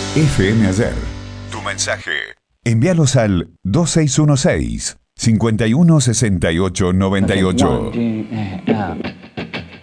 FM Ayer. Tu mensaje. Envíalos al 2616 516898. 1, 2,